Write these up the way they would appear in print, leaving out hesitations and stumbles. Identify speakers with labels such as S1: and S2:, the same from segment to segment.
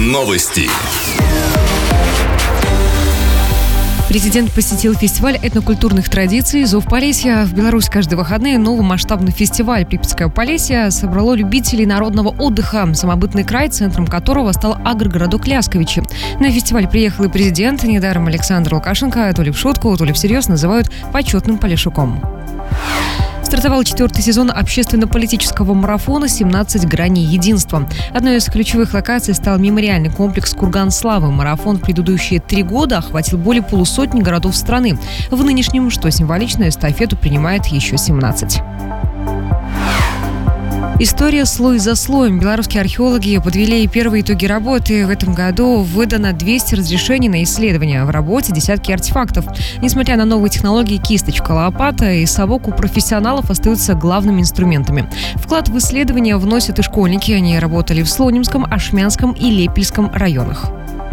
S1: Новости.
S2: Президент посетил фестиваль этнокультурных традиций «Зов Полесья». В Беларусь каждые выходные новый масштабный фестиваль «Припятское Полесье» собрало любителей народного отдыха, самобытный край, центром которого стал агрогородок Лясковичи. На фестиваль приехал и президент. Недаром Александр Лукашенко то ли в шутку, то ли всерьез называют почетным полешуком. Стартовал 4-й сезон общественно-политического марафона «17 граней единства». Одной из ключевых локаций стал мемориальный комплекс «Курган славы». Марафон в предыдущие 3 года охватил более полусотни городов страны. В нынешнем, что символично, эстафету принимает еще 17. История слой за слоем. Белорусские археологи подвели первые итоги работы. В этом году выдано 200 разрешений на исследования. В работе десятки артефактов. Несмотря на новые технологии, кисточка, лопата и совок у профессионалов остаются главными инструментами. Вклад в исследования вносят и школьники. Они работали в Слонимском, Ашмянском и Лепельском районах.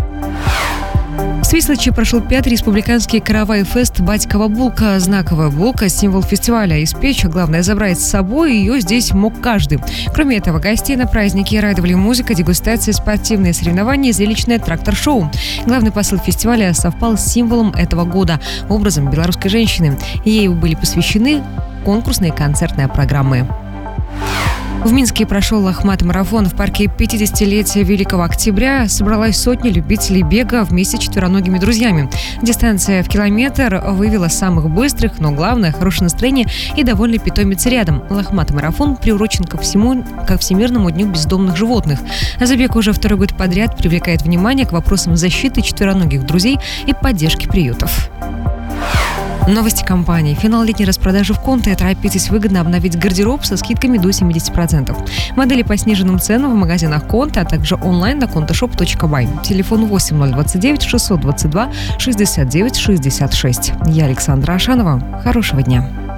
S2: В Свислочи прошел 5-й республиканский каравай-фест «Батькова булка». Знаковая булка – символ фестиваля. Испечь, а главное забрать с собой, ее здесь мог каждый. Кроме этого, гостей на празднике радовали музыка, дегустация, спортивные соревнования и зрелищное трактор-шоу. Главный посыл фестиваля совпал с символом этого года – образом белорусской женщины. Ей были посвящены конкурсные концертные программы. В Минске прошел Ахмат-марафон. В парке 50-летия Великого Октября собралась сотня любителей бега вместе с четвероногими друзьями. Дистанция в километр вывела самых быстрых, но главное – хорошее настроение и довольный питомец рядом. Ахмат-марафон приурочен ко Всемирному дню бездомных животных. Забег уже 2-й год подряд привлекает внимание к вопросам защиты четвероногих друзей и поддержки приютов. Новости компании. Финал летней распродажи в Конте. Торопитесь выгодно обновить гардероб со скидками до 70%. Модели по сниженным ценам в магазинах Конте, а также онлайн на conteshop.by. Телефон 8029 622 69 66. Я Александра Ашанова. Хорошего дня.